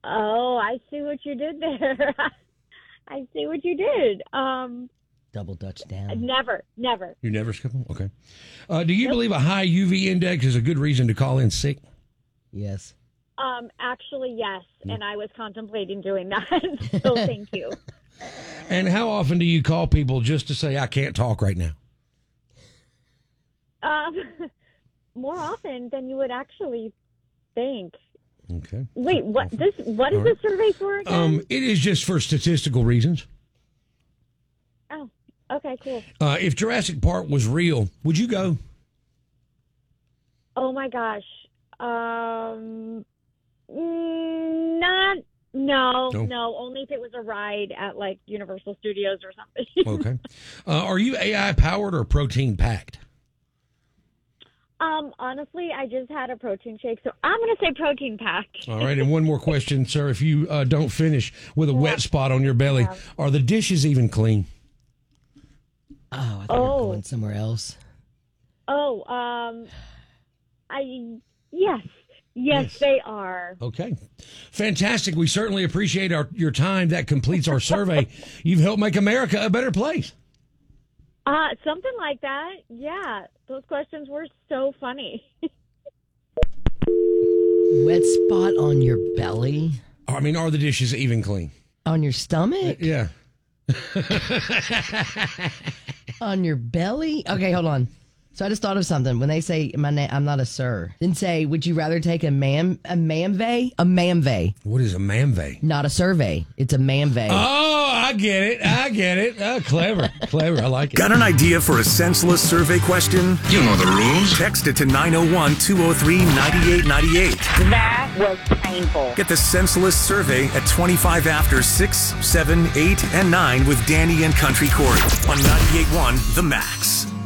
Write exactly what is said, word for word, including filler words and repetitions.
Oh, I see what you did there. I see what you did. Um, Double Dutch down. Never, never. You never skip them? Okay. Uh, do you Nope. believe a high U V index is a good reason to call in sick? Yes. Um, actually, yes, and I was contemplating doing that. So thank you. And how often do you call people just to say, I can't talk right now? Um, more often than you would actually think. Okay. Wait, what? This what is All right. this survey for again? Um, it is just for statistical reasons. Oh, okay, cool. Uh, if Jurassic Park was real, would you go? Oh my gosh. Um, mm, not. No, No. no. Only if it was a ride at like Universal Studios or something. Okay. Uh, are you A I powered or protein packed? Um, honestly, I just had a protein shake, so I'm going to say protein packed. All right. And one more question, sir. If you uh, don't finish with a Yeah. wet spot on your belly, Yeah. are the dishes even clean? Oh, I thought you Oh. were going somewhere else. Oh, um, I, yes, yes, Yes. they are. Okay. Fantastic. We certainly appreciate our, your time. That completes our survey. You've helped make America a better place. Uh, something like that. Yeah, those questions were so funny. Wet spot on your belly? I mean, are the dishes even clean? On your stomach? Yeah. On your belly? Okay, hold on. So I just thought of something. When they say my name, I'm not a sir. Then say, would you rather take a mam a mamvey? A mamvey, What is a mamvey? not a survey. It's a mamvey. Oh, I get it. I get it. Oh, clever. Clever. I like it. Got an idea for a senseless survey question? You know the rules. Text it to nine oh one, two oh three, nine eight nine eight. That was painful. Get the senseless survey at twenty-five after six, seven, eight, and nine with Danny and Country Corey on ninety-eight point one The Max.